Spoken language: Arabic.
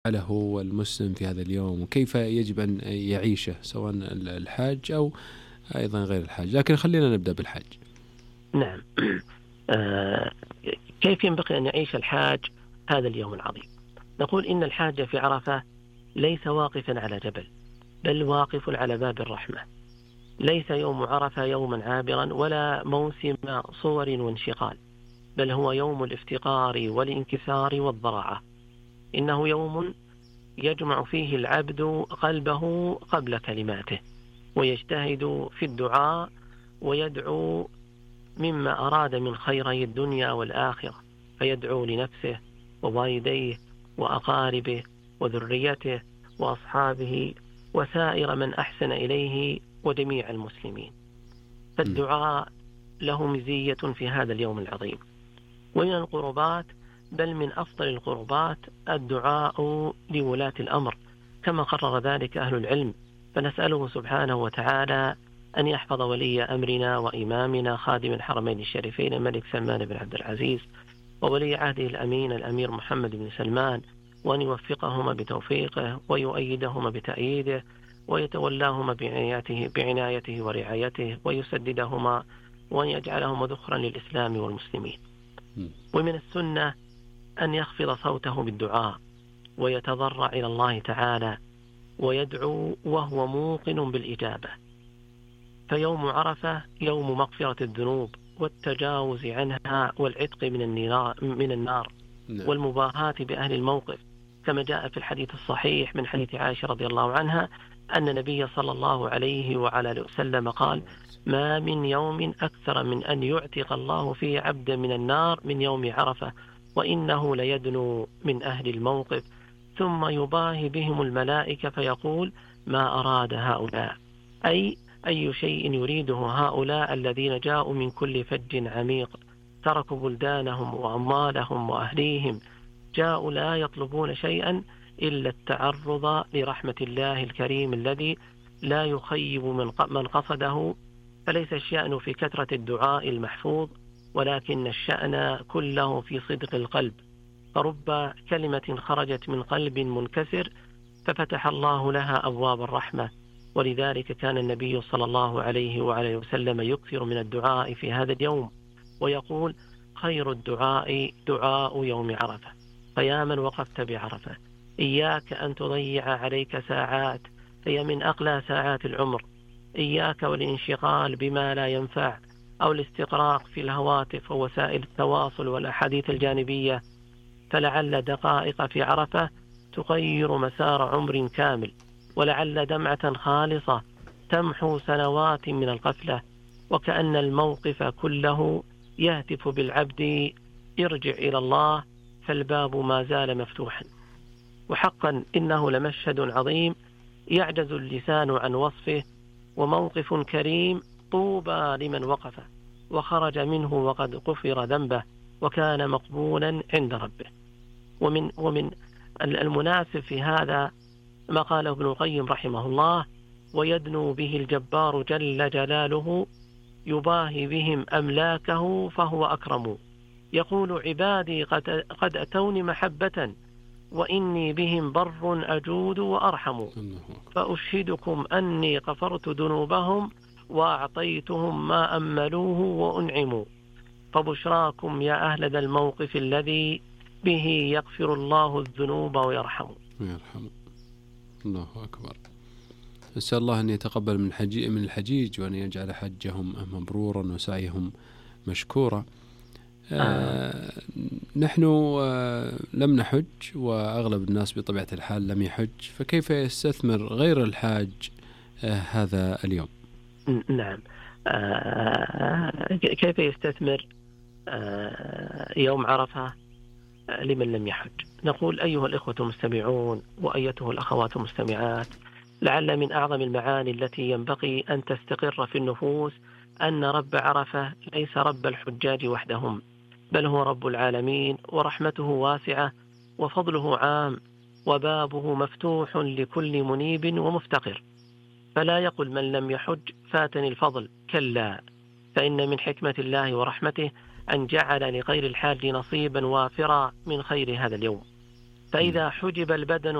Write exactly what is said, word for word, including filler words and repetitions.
هو المسلم في هذا اليوم وكيف يجب أن يعيشه سواء الحاج أو أيضا غير الحاج، لكن خلينا نبدأ بالحاج. نعم. آه كيف ينبغي أن يعيش الحاج هذا اليوم العظيم؟ نقول إن الحاج في عرفة ليس واقفا على جبل، بل واقف على باب الرحمة. ليس يوم عرفة يوما عابرا ولا موسم صور وانشغال، بل هو يوم الافتقار والانكسار والضراعة. إنه يوم يجمع فيه العبد قلبه قبل كلماته، ويجتهد في الدعاء ويدعو مما أراد من خيري الدنيا والآخرة، فيدعو لنفسه ووالديه وأقاربه وذريته وأصحابه وسائر من أحسن إليه وجميع المسلمين. فالدعاء له مزية في هذا اليوم العظيم. ومن القربات بل من أفضل القربات الدعاء لولاة الأمر كما قرر ذلك أهل العلم، فنسأله سبحانه وتعالى أن يحفظ ولي أمرنا وإمامنا خادم الحرمين الشريفين الملك سلمان بن عبد العزيز وولي عهده الأمين الأمير محمد بن سلمان، وأن يوفقهما بتوفيقه ويؤيدهما بتأييده ويتولاهما بعنايته, بعنايته ورعايته ويسددهما وأن يجعلهما ذخرا للإسلام والمسلمين. ومن السنة أن يخفض صوته بالدعاء ويتضرع إلى الله تعالى ويدعو وهو موقن بالإجابة. فيوم عرفة يوم مغفرة الذنوب والتجاوز عنها والعتق من النار, من النار والمباهاة بأهل الموقف، كما جاء في الحديث الصحيح من حديث عائشة رضي الله عنها أن النبي صلى الله عليه وعلى آله وسلم قال: ما من يوم أكثر من أن يعتق الله فيه عبدا من النار من يوم عرفة، وإنه ليدنو من أهل الموقف ثم يباهي بهم الملائكة فيقول: ما أراد هؤلاء، أي أي شيء يريده هؤلاء الذين جاءوا من كل فج عميق، تركوا بلدانهم وأموالهم وأهليهم، جاءوا لا يطلبون شيئا إلا التعرض لرحمة الله الكريم الذي لا يخيب من قصده. فليس الشأن في كثرة الدعاء المحفوظ، ولكن الشأن كله في صدق القلب. فرب كلمة خرجت من قلب منكسر ففتح الله لها أبواب الرحمة. ولذلك كان النبي صلى الله عليه وعليه وسلم يكثر من الدعاء في هذا اليوم ويقول: خير الدعاء دعاء يوم عرفة. فيا من وقفت بعرفة إياك أن تضيع عليك ساعات هي من أقلى ساعات العمر، إياك والانشغال بما لا ينفع أو الاستغراق في الهواتف ووسائل التواصل والأحاديث الجانبية، فلعل دقائق في عرفة تغير مسار عمر كامل، ولعل دمعة خالصة تمحو سنوات من الغفلة، وكأن الموقف كله يهتف بالعبد: ارجع إلى الله، فالباب ما زال مفتوحا. وحقا إنه لمشهد عظيم يعجز اللسان عن وصفه، وموقف كريم طوبى لمن وقف وخرج منه وقد غفر ذنبه وكان مقبولا عند ربه. ومن, ومن المناسب في هذا ما قاله ابن القيم رحمه الله: ويدنو به الجبار جل جلاله يباهي بهم أملاكه فهو أكرم، يقول: عبادي قد, قد أتوني محبة وإني بهم بر أجود وأرحم، فأشهدكم أني غفرت ذنوبهم وأعطيتهم ما أملوه وأنعموا، فبشراكم يا أهل ذا الموقف الذي به يغفر الله الذنوب ويرحم. ويرحم. الله أكبر. نسأل الله أن يتقبل من حجي من الحجيج وأن يجعل حجهم مبرورا وسعيهم مشكورا. آه نحن آه لم نحج، وأغلب الناس بطبيعة الحال لم يحج، فكيف يستثمر غير الحاج آه هذا اليوم؟ نعم. آه كيف يستثمر آه يوم عرفة لمن لم يحج؟ نقول: أيها الإخوة المستمعون وأيتها الأخوات المستمعات، لعل من أعظم المعاني التي ينبغي أن تستقر في النفوس أن رب عرفة ليس رب الحجاج وحدهم، بل هو رب العالمين، ورحمته واسعة وفضله عام وبابه مفتوح لكل منيب ومفتقر. فلا يقل من لم يحج فاتني الفضل، كلا، فإن من حكمة الله ورحمته أن جعل لغير الحاج نصيبا وافرا من خير هذا اليوم. فإذا حجب البدن